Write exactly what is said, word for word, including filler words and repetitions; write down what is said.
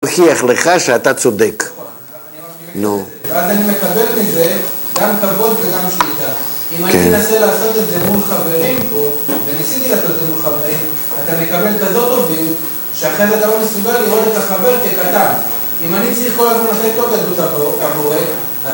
יוכיח לך שאתה צודק. נו. ואז אני מקבל מזה גם כבוד וגם שליטה. אם אני אנסה לעשות את זה מול חברים פה, וניסיתי לעשות את זה מול חברים, אתה מקבל כזאת הוביל, שאחרי זה אתה לא מסוגל לראות את החבר כקטן. אם אני צריך כל הזמן לתת לו גדות עבורי,